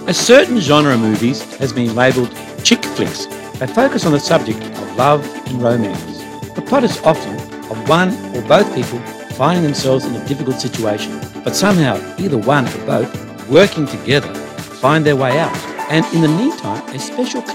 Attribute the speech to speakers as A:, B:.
A: A certain genre of movies has been labelled chick flicks. They focus on the subject of love and romance. The plot is often of one or both people finding themselves in a difficult situation, but somehow either one or both working together to find their way out. And in the meantime, a special